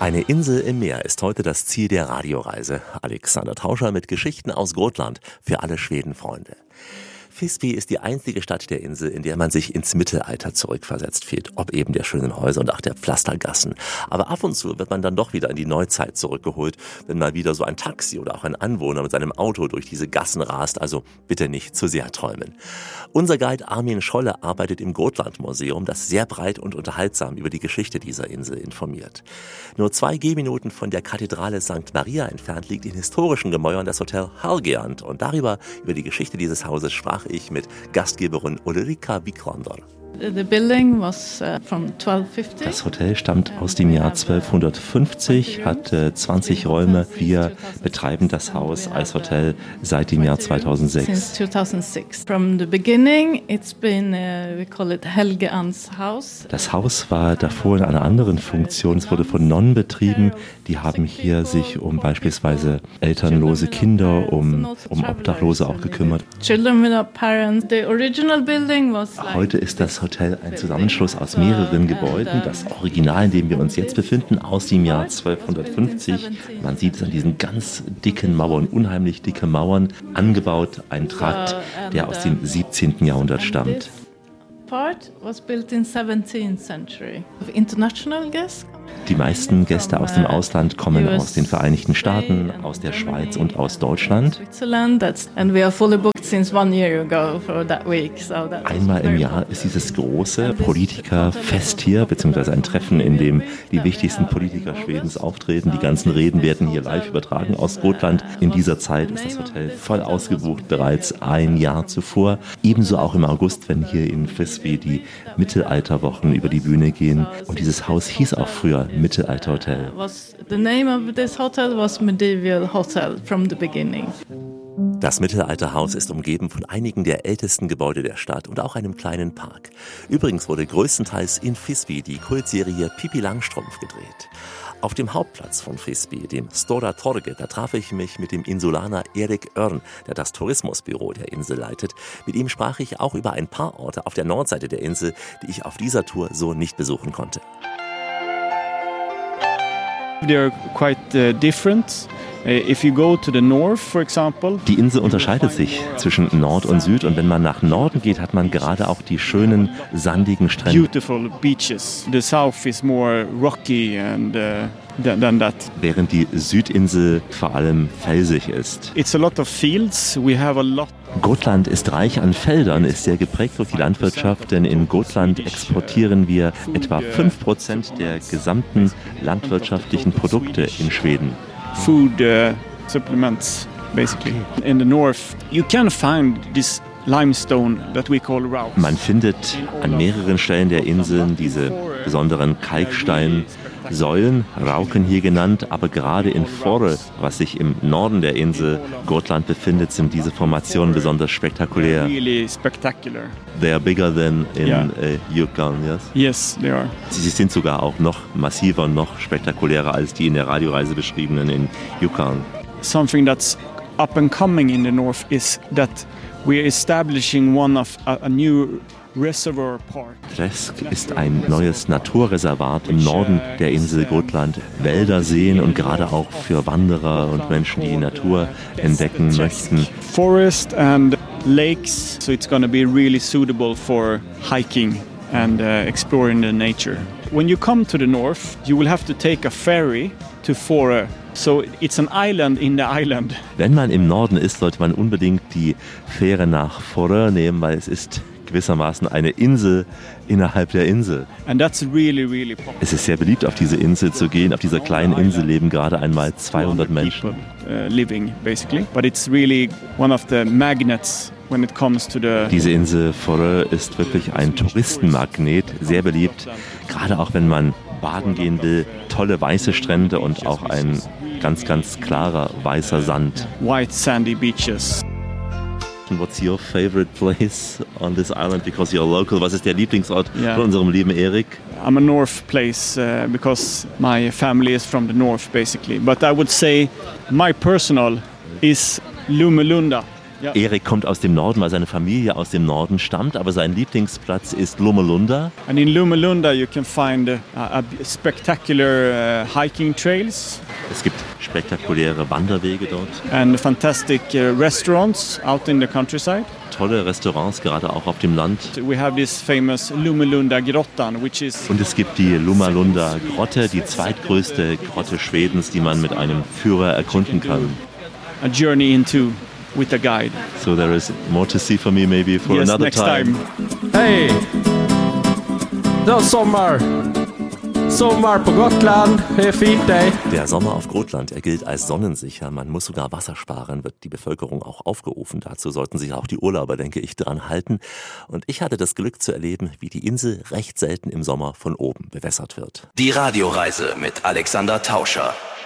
Eine Insel im Meer ist heute das Ziel der Radioreise. Alexander Tauscher mit Geschichten aus Gotland für alle Schwedenfreunde. Visby ist die einzige Stadt der Insel, in der man sich ins Mittelalter zurückversetzt fühlt. Ob eben der schönen Häuser und auch der Pflastergassen. Aber ab und zu wird man dann doch wieder in die Neuzeit zurückgeholt, wenn mal wieder so ein Taxi oder auch ein Anwohner mit seinem Auto durch diese Gassen rast. Also bitte nicht zu sehr träumen. Unser Guide Armin Scholle arbeitet im Gotland-Museum, das sehr breit und unterhaltsam über die Geschichte dieser Insel informiert. Nur 2 Gehminuten von der Kathedrale St. Maria entfernt liegt in historischen Gemäuern das Hotel Helgeland. Und über die Geschichte dieses Hauses sprach ich mit Gastgeberin Ulrika Wiklander. Das Hotel stammt aus dem Jahr 1250, hat 20 Räume. Wir betreiben das Haus als Hotel seit dem Jahr 2006. Das Haus war davor in einer anderen Funktion. Es wurde von Nonnen betrieben. Die haben hier sich um beispielsweise elternlose Kinder, um Obdachlose auch gekümmert. Heute ist das Hotel ein Zusammenschluss aus mehreren Gebäuden. Das Original, in dem wir uns jetzt befinden, aus dem Jahr 1250. Man sieht es an diesen ganz dicken Mauern, unheimlich dicke Mauern, angebaut, ein Trakt, der aus dem 17. Jahrhundert stammt. Die meisten Gäste aus dem Ausland kommen aus den Vereinigten Staaten, aus der Schweiz und aus Deutschland. Einmal im Jahr ist dieses große Politikerfest hier, beziehungsweise ein Treffen, in dem die wichtigsten Politiker Schwedens auftreten. Die ganzen Reden werden hier live übertragen aus Gotland. In dieser Zeit ist das Hotel voll ausgebucht, bereits ein Jahr zuvor. Ebenso auch im August, wenn hier in Visby die Mittelalterwochen über die Bühne gehen. Und dieses Haus hieß auch früher Mittelalterhotel. Das Mittelalterhaus ist umgeben von einigen der ältesten Gebäude der Stadt und auch einem kleinen Park. Übrigens wurde größtenteils in Visby die Kultserie Pippi Langstrumpf gedreht. Auf dem Hauptplatz von Visby, dem Stora Torget, da traf ich mich mit dem Insulaner Erik Örn, der das Tourismusbüro der Insel leitet. Mit ihm sprach ich auch über ein paar Orte auf der Nordseite der Insel, die ich auf dieser Tour so nicht besuchen konnte. They are quite different. If you go to the north, for example, die Insel unterscheidet sich zwischen Nord und Süd und wenn man nach Norden geht, hat man gerade auch die schönen sandigen Strände. Beautiful beaches. The south is more rocky and than that. Während die Südinsel vor allem felsig ist. It's a lot of fields. We have a lot. Gotland ist reich an Feldern, ist sehr geprägt durch die Landwirtschaft, denn in Gotland exportieren wir etwa 5% der gesamten landwirtschaftlichen Produkte in Schweden. Food supplements, basically. In the north, you can find this limestone that we call rauk. Man findet an mehreren Stellen der Inseln diese besonderen Kalksteinsäulen, Rauken hier genannt, aber gerade in Forre, was sich im Norden der Insel Gotland befindet, sind diese Formationen besonders spektakulär. Really spectacular. They are bigger than in Yukon, yes? Yes, they are. Sie sind sogar auch noch massiver und noch spektakulärer als die in der Radioreise beschriebenen in Yukon. Something that's up and coming in the north is that we're establishing a new Reservoir Park. Tresk ist ein neues Naturreservat im Norden der Insel Gotland. Wälder, Seen und gerade auch für Wanderer und Menschen, die die Natur entdecken möchten. Forest and lakes, so it's going to be really suitable for hiking and exploring the nature. When you come to the north, you will have to take a ferry to Fårö. So it's an island in the island. Wenn man im Norden ist, sollte man unbedingt die Fähre nach Fårö nehmen, weil es ist gewissermaßen eine Insel innerhalb der Insel. And that's really, really popular. Es ist sehr beliebt, auf diese Insel zu gehen. Auf dieser kleinen Insel leben gerade einmal 200 Menschen. Living, basically. But it's really one of the magnets when it comes to the... Diese Insel Fårö ist wirklich ein Touristenmagnet, sehr beliebt. Gerade auch wenn man baden gehen will, tolle weiße Strände und auch ein ganz, ganz klarer weißer Sand. White sandy beaches. What's your favorite place on this island because you're local? Was ist der Lieblingsort von unserem lieben Erik? I'm a north place because my family is from the north basically. But I would say my personal is Lumelunda. Ja. Erik kommt aus dem Norden, weil seine Familie aus dem Norden stammt, aber sein Lieblingsplatz ist Lommelunda. And in Lommelunda you can find spectacular hiking trails. Es gibt spektakuläre Wanderwege dort. And fantastic restaurants out in the countryside. Tolle Restaurants, gerade auch auf dem Land. We have this famous Lommelunda Grottan, which is... Und es gibt die Lommelunda Grotte, die zweitgrößte Grotte Schwedens, die man mit einem Führer erkunden kann. A journey into with a guide. So there is more to see for me maybe for Yes, another next time. Hej! Det är sommar. Sommar på Gotland. Det är fint day. Der Sommer auf Gotland, er gilt als sonnensicher. Man muss sogar Wasser sparen, wird die Bevölkerung auch aufgerufen. Dazu sollten sich auch die Urlauber, denke ich, dran halten. Und ich hatte das Glück zu erleben, wie die Insel recht selten im Sommer von oben bewässert wird. Die Radioreise mit Alexander Tauscher.